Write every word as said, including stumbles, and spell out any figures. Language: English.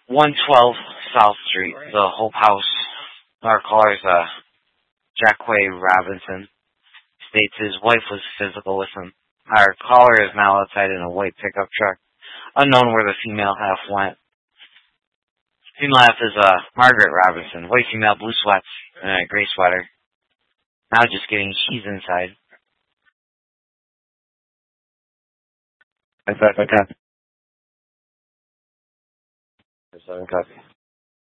one twelve South Street, the Hope House. Our caller is uh, Jackway Robinson. States his wife was physical with him. Our caller is now outside in a white pickup truck. Unknown where the female half went. Female half is uh, Margaret Robinson. White female, blue sweats, and a gray sweater. Now just kidding, she's inside. I thought I got. Seven copy.